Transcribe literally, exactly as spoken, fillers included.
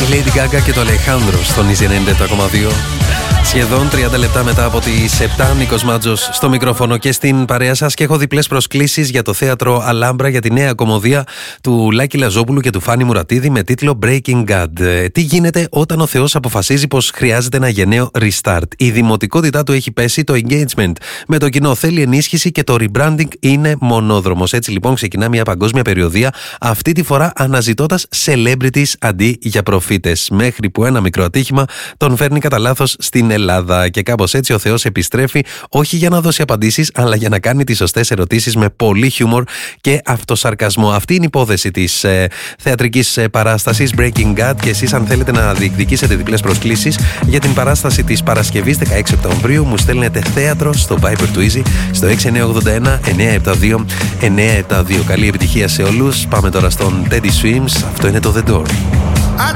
Lady Gaga και το Alejandro στον Easy ενενήντα επτά κόμμα δύο. Σχεδόν τριάντα λεπτά μετά από τις επτά, Νίκος Μάτζος στο μικρόφωνο και στην παρέα σας, και έχω διπλές προσκλήσεις για το θέατρο Αλάμπρα για τη νέα κομμωδία του Λάκη Λαζόπουλου και του Φάνη Μουρατίδη με τίτλο Breaking God. Τι γίνεται όταν ο Θεός αποφασίζει πως χρειάζεται ένα γενναίο restart? Η δημοτικότητά του έχει πέσει, το engagement με το κοινό θέλει ενίσχυση και το rebranding είναι μονόδρομος. Έτσι λοιπόν ξεκινά μια παγκόσμια περιοδεία, αυτή τη φορά αναζητώντας celebrities αντί για προφήτες. Μέχρι που ένα μικρό ατύχημα τον φέρνει κατά λάθος στην Ελλάδα. Και κάπως έτσι ο Θεός επιστρέφει, όχι για να δώσει απαντήσεις, αλλά για να κάνει τις σωστές ερωτήσεις με πολύ χιούμορ και αυτοσαρκασμό. Αυτή είναι η υπόθεση της ε, θεατρικής ε, παράστασης Breaking God. Και εσείς, αν θέλετε να διεκδικήσετε διπλές προσκλήσεις για την παράσταση της Παρασκευής δεκαέξι Οκτωβρίου, μου στέλνετε θέατρο στο Viber του Easy στο έξι εννιά ογδόντα ένα εννιά επτά δύο εννιά επτά δύο. Καλή επιτυχία σε όλους. Πάμε τώρα στον Teddy Swims. Αυτό είναι το The Door.